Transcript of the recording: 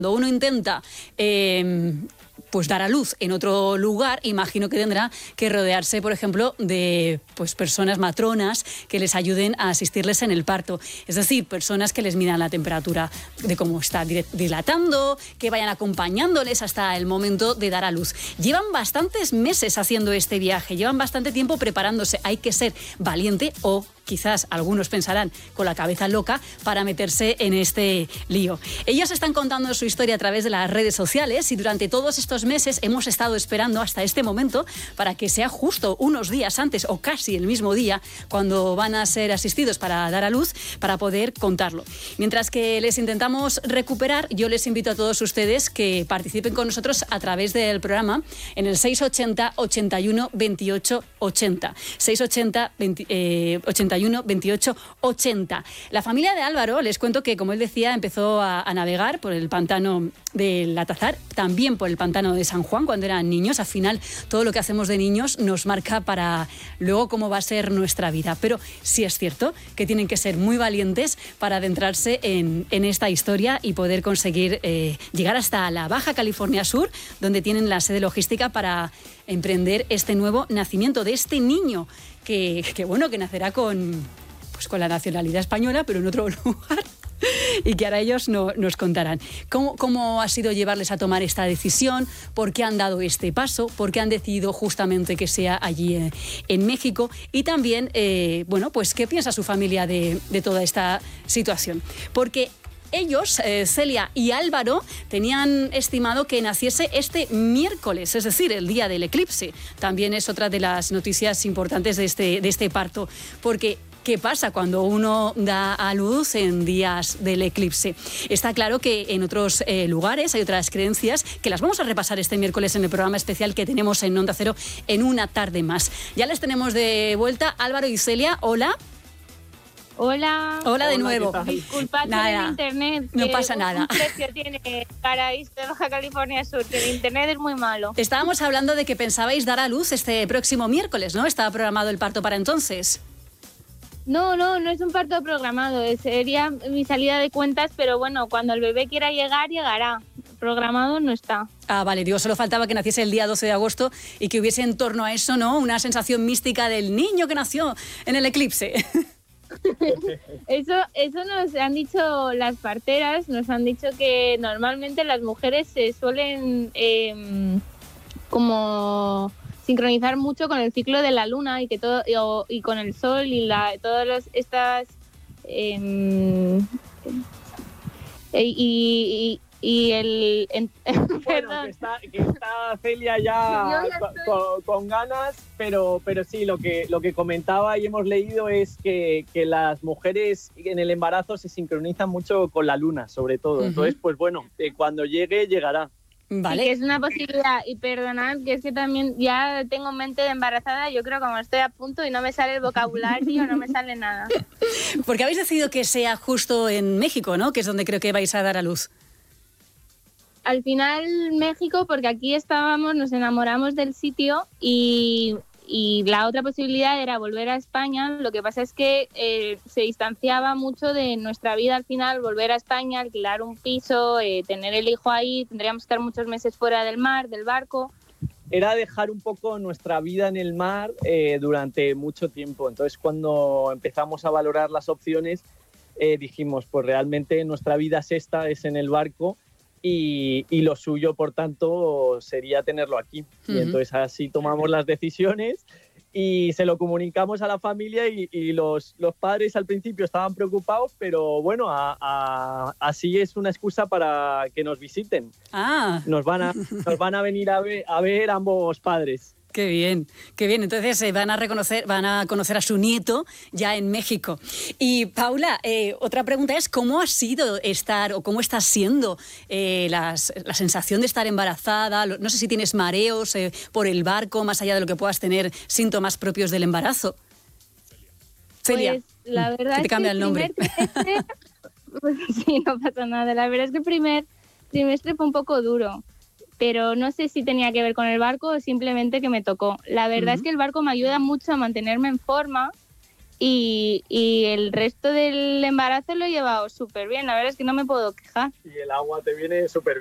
Cuando uno intenta pues dar a luz en otro lugar, imagino que tendrá que rodearse, por ejemplo, de pues personas matronas que les ayuden a asistirles en el parto. Es decir, personas que les midan la temperatura de cómo está dilatando, que vayan acompañándoles hasta el momento de dar a luz. Llevan bastantes meses haciendo este viaje, llevan bastante tiempo preparándose. Hay que ser valiente o quizás algunos pensarán con la cabeza loca para meterse en este lío. Ellas están contando su historia a través de las redes sociales y durante todos estos meses hemos estado esperando hasta este momento para que sea justo unos días antes o casi el mismo día cuando van a ser asistidos para dar a luz para poder contarlo. Mientras que les intentamos recuperar, yo les invito a todos ustedes que participen con nosotros a través del programa en el 680 81 28 80. 680 81 28 80. La familia de Álvaro, les cuento que, como él decía, empezó a navegar por el pantano del Atazar, también por el pantano de San Juan cuando eran niños. Al final, todo lo que hacemos de niños nos marca para luego cómo va a ser nuestra vida. Pero sí es cierto que tienen que ser muy valientes para adentrarse en esta historia y poder conseguir llegar hasta la Baja California Sur, donde tienen la sede logística para emprender este nuevo nacimiento de este niño que nacerá con la nacionalidad española, pero en otro lugar, y que ahora ellos nos contarán. ¿Cómo ha sido llevarles a tomar esta decisión? ¿Por qué han dado este paso? ¿Por qué han decidido justamente que sea allí en México? Y también, ¿qué piensa su familia de toda esta situación? Porque ellos, Celia y Álvaro, tenían estimado que naciese este miércoles, es decir, el día del eclipse. También es otra de las noticias importantes de este parto, porque ¿qué pasa cuando uno da a luz en días del eclipse? Está claro que en otros lugares hay otras creencias que las vamos a repasar este miércoles en el programa especial que tenemos en Onda Cero en una tarde más. Ya les tenemos de vuelta, Álvaro y Celia. Hola. Hola de nuevo. Disculpad por el internet. No pasa nada. Un precio tiene Paraíso de Baja California Sur, que el internet es muy malo. Estábamos hablando de que pensabais dar a luz este próximo miércoles, ¿no? Estaba programado el parto para entonces. No es un parto programado, sería mi salida de cuentas, pero bueno, cuando el bebé quiera llegar, llegará. Programado no está. Ah, vale, digo, solo faltaba que naciese el día 12 de agosto y que hubiese en torno a eso, ¿no? Una sensación mística del niño que nació en el eclipse. Eso nos han dicho las parteras, nos han dicho que normalmente las mujeres se suelen como sincronizar mucho con el ciclo de la luna y que todo y con el sol y todas estas bueno, que está Celia ya con ganas, pero sí, lo que comentaba y hemos leído es que las mujeres en el embarazo se sincronizan mucho con la luna, sobre todo. Uh-huh. Entonces, pues bueno, cuando llegará. Vale. Sí, que es una posibilidad, y perdonad que es que también ya tengo mente de embarazada, yo creo que como estoy a punto y no me sale el vocabulario, no me sale nada. Porque habéis decidido que sea justo en México, ¿no? Que es donde creo que vais a dar a luz. Al final México, porque aquí estábamos, nos enamoramos del sitio y la otra posibilidad era volver a España. Lo que pasa es que se distanciaba mucho de nuestra vida al final, volver a España, alquilar un piso, tener el hijo ahí, tendríamos que estar muchos meses fuera del mar, del barco. Era dejar un poco nuestra vida en el mar durante mucho tiempo. Entonces, cuando empezamos a valorar las opciones, dijimos, pues realmente nuestra vida es en el barco. Y lo suyo, por tanto, sería tenerlo aquí. Uh-huh. Y entonces así tomamos las decisiones y se lo comunicamos a la familia y los padres al principio estaban preocupados, pero bueno, así es una excusa para que nos visiten. Ah. Nos van a venir a ver ambos padres. Qué bien, qué bien. Entonces van a conocer a su nieto ya en México. Y Paula, otra pregunta es ¿cómo ha sido estar o cómo está siendo la sensación de estar embarazada? No sé si tienes mareos por el barco, más allá de lo que puedas tener síntomas propios del embarazo. Celia, pues, la verdad que te cambia el nombre. Pues, sí, no pasa nada. La verdad es que el primer trimestre fue un poco duro. Pero no sé si tenía que ver con el barco o simplemente que me tocó. La verdad es que el barco me ayuda mucho a mantenerme en forma y el resto del embarazo lo he llevado súper bien. La verdad es que no me puedo quejar. Y el agua te viene súper